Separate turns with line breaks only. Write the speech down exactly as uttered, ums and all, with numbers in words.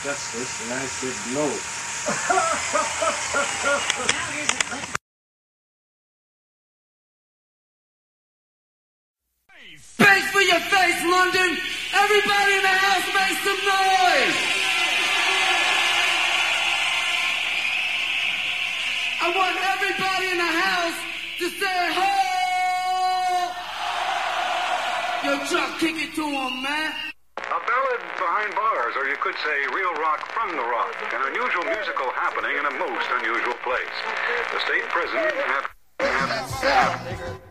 justice, and I said no.
Face for your face, London! Everybody in the house make some noise! I want everybody in the house to say, ho! Yo, Chuck, kick it to him, man.
A ballad behind bars, or you could say real rock from the rock. An unusual musical happening in a most unusual place. The state prison have... have, have